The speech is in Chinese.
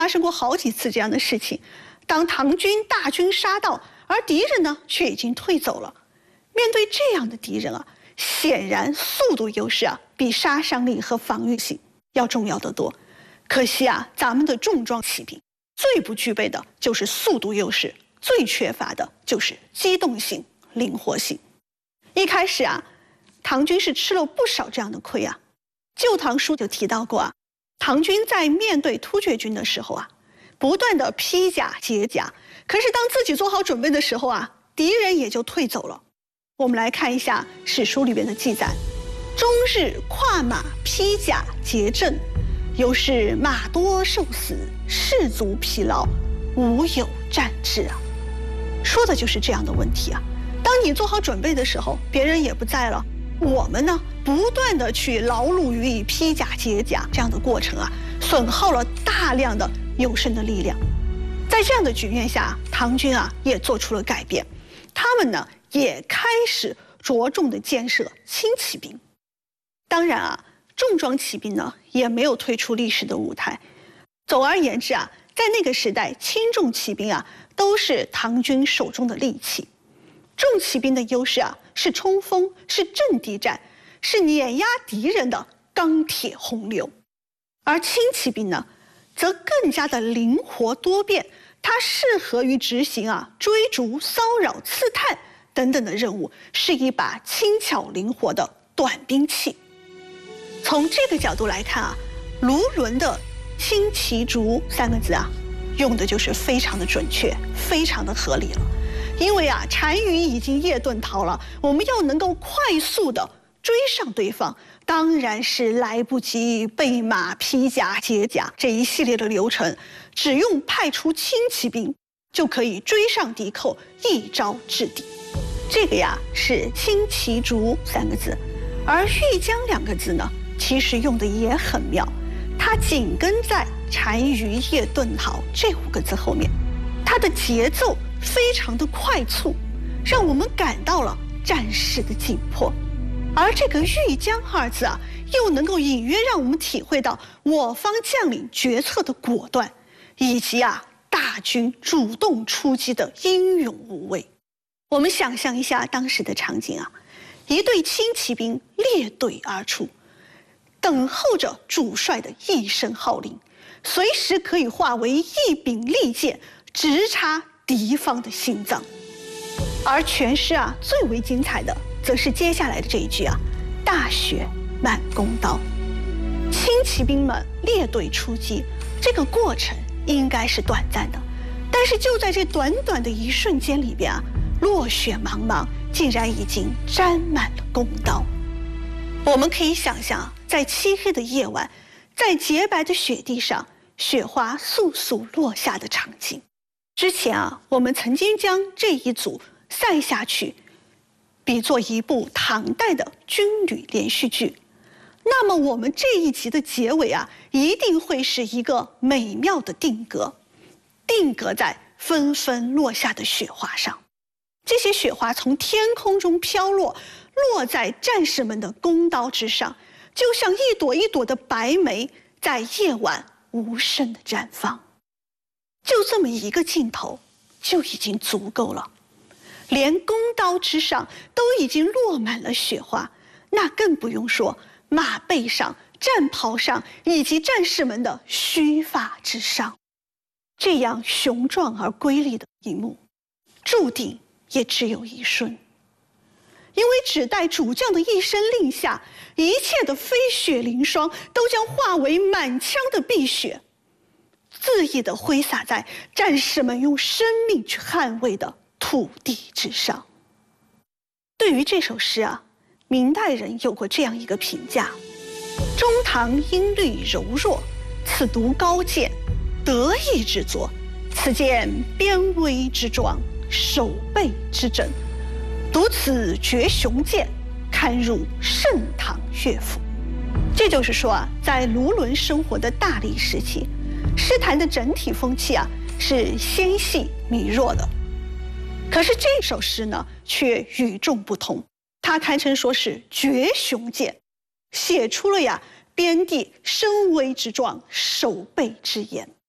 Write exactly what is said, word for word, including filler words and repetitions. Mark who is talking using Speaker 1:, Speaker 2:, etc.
Speaker 1: 发生过好几次这样的事情。当唐军大军杀到，而敌人呢却已经退走了。面对这样的敌人啊，显然速度优势啊比杀伤力和防御性要重要得多。可惜啊，咱们的重装骑兵最不具备的就是速度优势，最缺乏的就是机动性、灵活性。一开始啊，唐军是吃了不少这样的亏啊。《旧唐书》就提到过啊，唐军在面对突厥军的时候啊，不断的披甲解甲，可是当自己做好准备的时候啊，敌人也就退走了。我们来看一下史书里边的记载：终日跨马披甲结阵，由是马多受死，士卒疲劳，无有战志啊。说的就是这样的问题啊。当你做好准备的时候，别人也不在了，我们呢不断的去劳碌于披甲解甲这样的过程啊，损耗了大量的有生的力量。在这样的局面下，唐军啊也做出了改变，他们呢也开始着重的建设轻骑兵。当然啊，重装骑兵呢也没有退出历史的舞台。总而言之啊，在那个时代，轻重骑兵啊都是唐军手中的利器。重骑兵的优势啊是冲锋，是阵地战，是碾压敌人的钢铁洪流。而轻骑兵呢，则更加的灵活多变，它适合于执行啊追逐、骚扰、刺探等等的任务，是一把轻巧灵活的短兵器。从这个角度来看啊，卢纶的轻骑逐三个字啊，用的就是非常的准确，非常的合理了。因为啊，单于已经夜遁逃了，我们要能够快速的追上对方，当然是来不及备马、披甲、解甲这一系列的流程，只用派出轻骑兵就可以追上敌寇，一招制敌。这个呀是轻骑逐三个字，而豫江两个字呢，其实用的也很妙，它紧跟在单于夜遁逃这五个字后面，它的节奏非常的快速，让我们感到了战事的紧迫。而这个豫江二字啊，又能够隐约让我们体会到我方将领决策的果断，以及啊大军主动出击的英勇无畏。我们想象一下当时的场景啊，一队轻骑兵列队而出，等候着主帅的一声号令，随时可以化为一柄利剑，直插敌方的心脏。而全诗啊最为精彩的则是接下来的这一句啊，大雪满弓刀。轻骑兵们列队出击，这个过程应该是短暂的，但是就在这短短的一瞬间里边啊，落雪茫茫，竟然已经沾满了弓刀。我们可以想象，在漆黑的夜晚，在洁白的雪地上，雪花簌簌落下的场景。之前啊，我们曾经将这一组赛下去比作一部唐代的军旅连续剧，那么我们这一集的结尾啊，一定会是一个美妙的定格，定格在纷纷落下的雪花上。这些雪花从天空中飘落，落在战士们的弓刀之上，就像一朵一朵的白梅，在夜晚无声的绽放。就这么一个镜头就已经足够了，连弓刀之上都已经落满了雪花，那更不用说马背上、战袍上以及战士们的须发之上。这样雄壮而瑰丽的一幕，注定也只有一瞬。因为只待主将的一声令下，一切的飞雪凌霜都将化为满腔的碧血，恣意地挥洒在战士们用生命去捍卫的土地之上。对于这首诗啊，明代人有过这样一个评价：中唐音律柔弱，此独高见，得意之作。此见边威之壮，守备之整，独此绝雄剑，堪入盛唐乐府。这就是说啊，在卢纶生活的大历时期，诗坛的整体风气啊是纤细弥弱的。可是这首诗呢，却与众不同，它堪称说是绝雄剑，写出了呀边地声威之壮，守备之严。